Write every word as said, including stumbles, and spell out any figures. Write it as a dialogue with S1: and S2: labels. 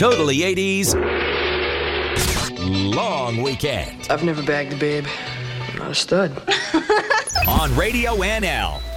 S1: Totally eighties Long Weekend
S2: I've never bagged a babe. I'm not a stud.
S1: on Radio N L.